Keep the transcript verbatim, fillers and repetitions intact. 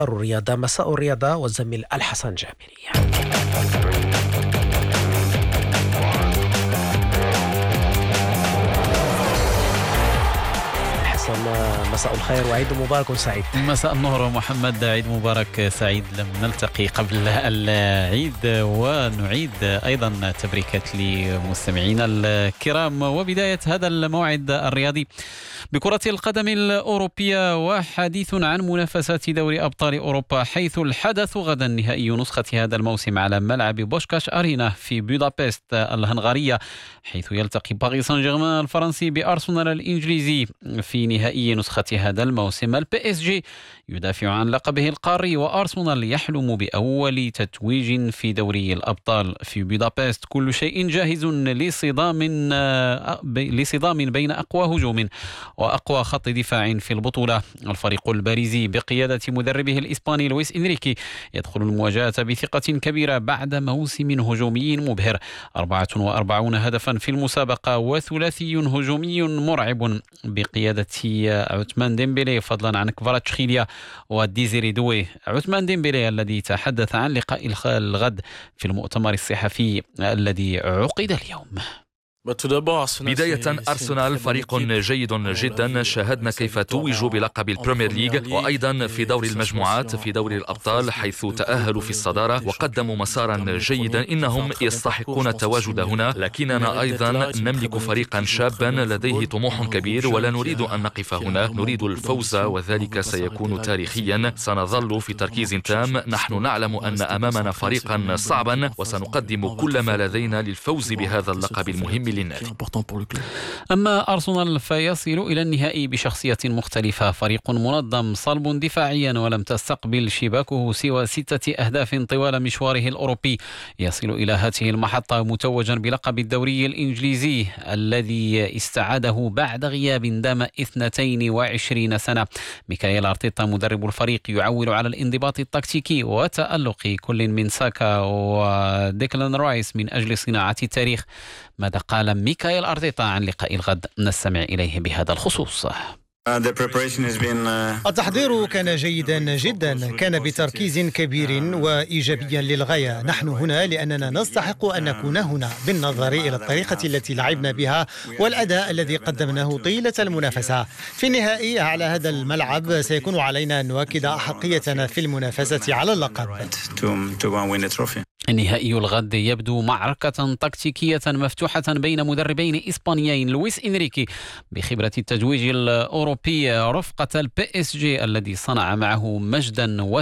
الرياضة مساء الرياضة والزميل الحسن جابري. مساء الخير وعيد مبارك سعيد. مساء النور محمد، عيد مبارك سعيد. لم نلتقي قبل العيد ونعيد أيضا تبريكات لمستمعينا الكرام وبداية هذا الموعد الرياضي بكرة القدم الأوروبية، وحديث عن منافسات دوري أبطال أوروبا، حيث الحدث غدا نهائي نسخة هذا الموسم على ملعب بوشكاش أرينا في بودابست الهنغارية، حيث يلتقي باريس سان جيرمان الفرنسي بأرسنال الإنجليزي في نهائي نسخة هذا الموسم. البي اس جي يدافع عن لقبه القاري، وأرسنال يحلم بأول تتويج في دوري الأبطال في بودابست. كل شيء جاهز لصدام لصدام بين أقوى هجوم وأقوى خط دفاع في البطولة. الفريق الباريزي بقيادة مدربه الإسباني لويس إنريكي يدخل المواجهة بثقة كبيرة بعد موسم هجومي مبهر، أربعة وأربعين هدفا في المسابقة وثلاثي هجومي مرعب بقيادة عثمان ديمبلي فضلا عن كفاراتسخيليا وديزيري دوي. عثمان ديمبلي الذي تحدث عن لقاء الغد في المؤتمر الصحفي الذي عقد اليوم. بداية، أرسنال فريق جيد جدا، شاهدنا كيف توجوا بلقب البريمير ليج، وأيضا في دور المجموعات في دوري الأبطال حيث تأهلوا في الصدارة وقدموا مسارا جيدا. إنهم يستحقون التواجد هنا، لكننا أيضا نملك فريقا شابا لديه طموح كبير، ولا نريد أن نقف هنا، نريد الفوز وذلك سيكون تاريخيا. سنظل في تركيز تام، نحن نعلم أن أمامنا فريقا صعبا وسنقدم كل ما لدينا للفوز بهذا اللقب المهم. أما أرسنال فيصل إلى النهائي بشخصية مختلفة، فريق منظم صلب دفاعيا ولم تستقبل شباكه سوى ستة أهداف طوال مشواره الأوروبي. يصل إلى هذه المحطة متوجا بلقب الدوري الإنجليزي الذي استعاده بعد غياب دام اثنتين وعشرين سنة. ميكايل أرتيتا مدرب الفريق يعول على الانضباط التكتيكي وتألق كل من ساكا وديكلان رايس من أجل صناعة التاريخ. ماذا قال ميكايل أرتيتا عن لقاء الغد؟ نستمع إليه بهذا الخصوص. التحضير كان جيدا جدا، كان بتركيز كبير وإيجابيا للغاية. نحن هنا لأننا نستحق أن نكون هنا بالنظر إلى الطريقة التي لعبنا بها والأداء الذي قدمناه طيلة المنافسة. في النهائي على هذا الملعب سيكون علينا أن نؤكد أحقيتنا في المنافسة على اللقب. النهائي الغد يبدو معركة تكتيكية مفتوحة بين مدربين إسبانيين، لويس إنريكي بخبرة التتويج الأوروبي رفقة البي اس جي الذي صنع معه مجدا